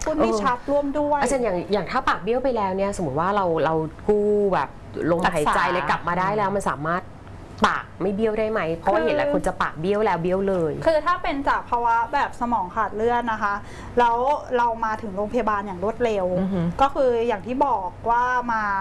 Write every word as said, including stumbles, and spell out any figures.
พูดไม่ชัดร่วมด้วยอาจารย์อย่างอย่างถ้าปากเบี้ยวไปแล้วเนี่ยสมมติว่าเราเรากู้แบบลมหายใจเลยกลับมาได้แล้วมันสามารถปากไม่เบี้ยวได้ไหมเพราะว่าเห็นหลายคนจะปากเบี้ยวแล้วเบี้ยวเลยคือถ้าเป็นจากภาวะแบบสมองขาดเลือดนะคะแล้วเรามาถึงโรงพยาบาลอย่างรวดเร็วก็คืออย่างที่บอกว่ามา